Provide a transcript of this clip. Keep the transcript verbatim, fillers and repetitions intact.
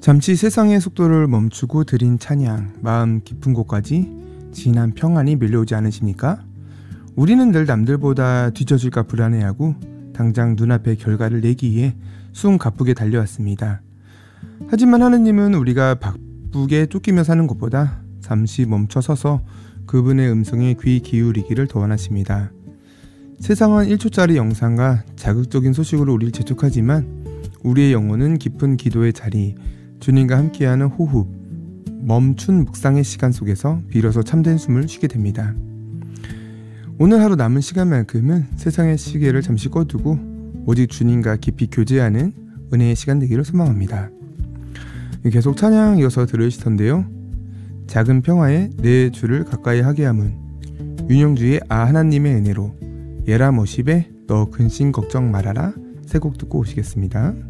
잠시 세상의 속도를 멈추고 드린 찬양, 마음 깊은 곳까지 진한 평안이 밀려오지 않으십니까? 우리는 늘 남들보다 뒤처질까 불안해하고 당장 눈앞의 결과를 내기 위해 숨 가쁘게 달려왔습니다. 하지만 하느님은 우리가 바쁘게 쫓기며 사는 것보다 잠시 멈춰서서 그분의 음성에 귀 기울이기를 더 원하십니다. 세상은 일 초짜리 영상과 자극적인 소식으로 우리를 재촉하지만 우리의 영혼은 깊은 기도의 자리, 주님과 함께하는 호흡, 멈춘 묵상의 시간 속에서 비로소 참된 숨을 쉬게 됩니다. 오늘 하루 남은 시간만큼은 세상의 시계를 잠시 꺼두고 오직 주님과 깊이 교제하는 은혜의 시간 되기를 소망합니다. 계속 찬양 이어서 들으실 텐데요. 작은 평화에 내 주를 가까이 하게 함은, 윤영주의 아 하나님의 은혜로, 예라 머십의 너 근심 걱정 말아라 세 곡 듣고 오시겠습니다.